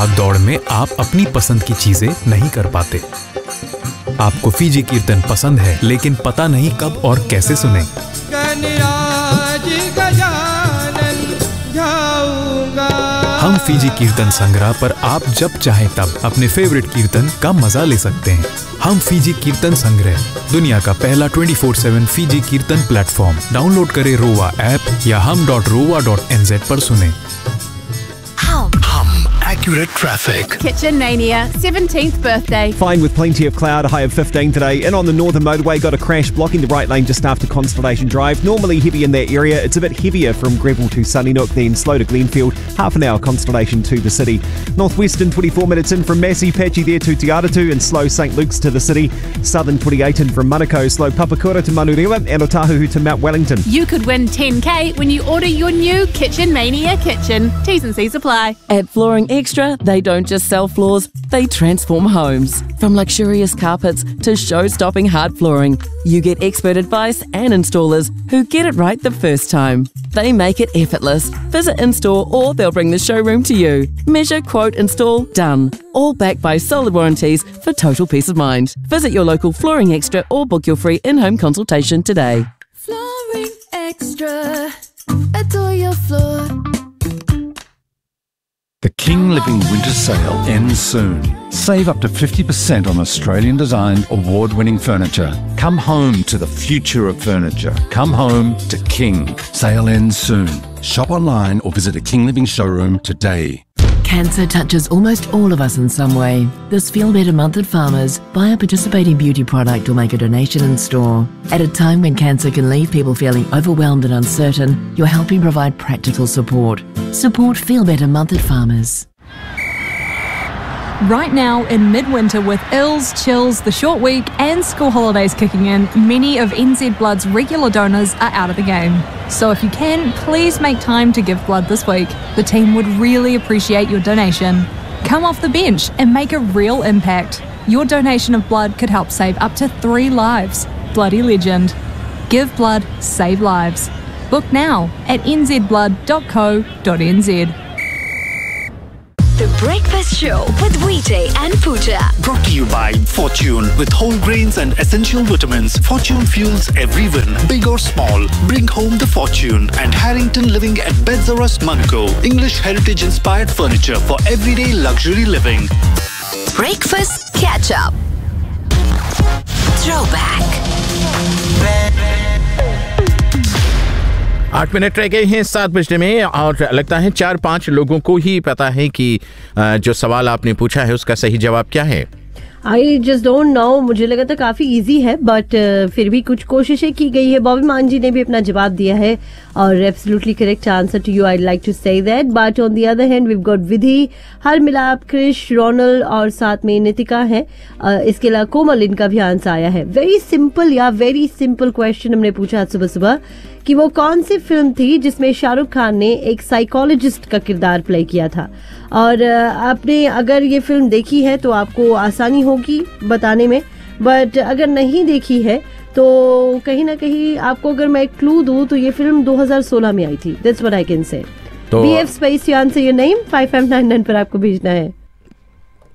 भाग दौड़ में आप अपनी पसंद की चीजें नहीं कर पाते। आपको फीजी कीर्तन पसंद है लेकिन पता नहीं कब और कैसे सुने। हम फीजी कीर्तन संग्रह पर आप जब चाहे तब अपने फेवरेट कीर्तन का मजा ले सकते हैं। हम फीजी कीर्तन संग्रह, दुनिया का पहला 24/7 फीजी कीर्तन प्लेटफॉर्म। डाउनलोड करें रोवा ऐप या hum.rowa.nz पर सुने। Accurate traffic. Kitchen Mania, 17th birthday. Fine with plenty of cloud, a high of 15 today. And on the northern motorway, got a crash blocking the right lane just after Constellation Drive. Normally heavy in that area. It's a bit heavier from Greville to Sunnynook, then slow to Glenfield. Half an hour Constellation to the city. Northwestern 24 minutes in from Massey, patchy there to Te Aratu, and slow St Luke's to the city. Southern 28 in from Manukau, slow Papakura to Manurewa, and Otahuhu to Mount Wellington. You could win 10K when you order your new Kitchen Mania kitchen. T's and C's apply. At Flooring Extra, they don't just sell floors, they transform homes. From luxurious carpets to show-stopping hard flooring, you get expert advice and installers who get it right the first time. They make it effortless. Visit in-store or they'll bring the showroom to you. Measure, quote, install, done. All backed by solid warranties for total peace of mind. Visit your local Flooring Extra or book your free in-home consultation today. Flooring Extra. Adore your floor. The King Living Winter Sale ends soon. Save up to 50% on Australian designed award-winning furniture. Come home to the future of furniture. Come home to King. Sale ends soon. Shop online or visit a King Living showroom today. Cancer touches almost all of us in some way. This Feel Better month at Farmers, buy a participating beauty product or make a donation in store. At a time when cancer can leave people feeling overwhelmed and uncertain, you're helping provide practical support. Support Feel Better month at Farmers. Right now, in midwinter with ills, chills, the short week and school holidays kicking in, many of NZ Blood's regular donors are out of the game. So if you can, please make time to give blood this week. The team would really appreciate your donation. Come off the bench and make a real impact. Your donation of blood could help save up to 3 lives. Bloody legend. Give blood, save lives. Book now at nzblood.co.nz. The Breakfast Show with Vijay and Pooja. Brought to you by Fortune. With whole grains and essential vitamins, Fortune fuels every win, big or small. Bring home the fortune. And Harrington Living at Bedzarus, Manukau. English heritage-inspired furniture for everyday luxury living. Breakfast Catch-Up. Throwback. 8 minute रह गए हैं 7 बजने में और लगता है 4-5 लोगों को ही पता है कि जो सवाल आपने पूछा है उसका सही जवाब क्या है। आई जस्ट डोंट नो, मुझे लगा था काफी इजी है बट फिर भी कुछ कोशिशें की गई है। बॉबी मान जी ने भी अपना जवाब दिया है और absolutely correct answer to you, I like to say that. But on the other hand we've got विधि, हर मिलाप, क्रिश, रोनल और साथ में नितिका है। इसके अलावा कोमल, इनका भी आंसर आया है। वेरी सिंपल क्वेश्चन हमने पूछा आज सुबह सुबह कि वो कौन सी फिल्म थी जिसमें शाहरुख खान ने एक साइकोलॉजिस्ट का किरदार प्ले किया था। और आपने अगर ये फिल्म देखी है तो आपको आसानी होगी बताने में, बट अगर नहीं देखी है तो कहीं ना कहीं आपको अगर मैं एक क्लू दूं तो ये फिल्म 2016 में आई थी। That's what I can say. BF space you answer your name 5599 पर आपको भेजना है।